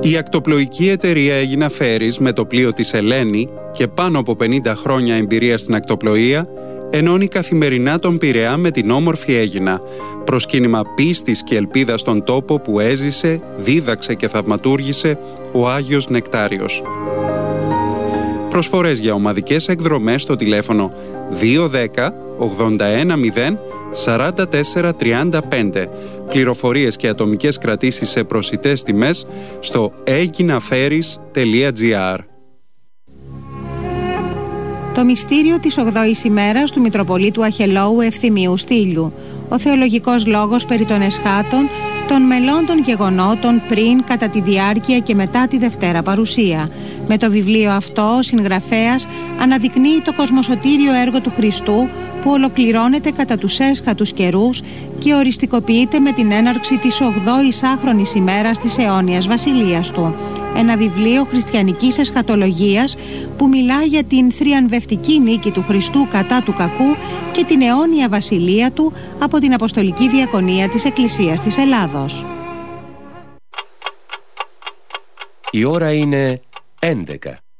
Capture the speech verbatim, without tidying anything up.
Η ακτοπλοϊκή εταιρεία Αίγινα Ferries με το πλοίο της Ελένη και πάνω από πενήντα χρόνια εμπειρία στην ακτοπλοεία ενώνει καθημερινά τον Πειραιά με την όμορφη Αίγινα, προσκύνημα πίστης και ελπίδας στον τόπο που έζησε, δίδαξε και θαυματούργησε ο Άγιος Νεκτάριος. Προσφορές για ομαδικές εκδρομές στο τηλέφωνο δύο ένα μηδέν ογδόντα ένα μηδέν σαράντα τέσσερα τριάντα πέντε. Πληροφορίες και ατομικές κρατήσεις σε προσιτές τιμές στο aeginaferries τελεία gr. Το μυστήριο της ογδόης ημέρας του Μητροπολίτου Αχελώου Ευθυμίου Στήλιου. Ο θεολογικός λόγος περί των εσχάτων, των μελών των γεγονότων πριν, κατά τη διάρκεια και μετά τη Δευτέρα Παρουσία. Με το βιβλίο αυτό, ο συγγραφέας αναδεικνύει το κοσμοσωτήριο έργο του Χριστού που ολοκληρώνεται κατά τους έσχατους καιρούς και οριστικοποιείται με την έναρξη της ογδόης άχρονης ημέρας της αιώνιας βασιλείας του. Ένα βιβλίο χριστιανικής εσχατολογίας που μιλά για την θριαμβευτική νίκη του Χριστού κατά του κακού και την αιώνια βασιλεία του από την Αποστολική Διακονία της Εκκλησίας της Ελλάδος. Η ώρα είναι έντεκα.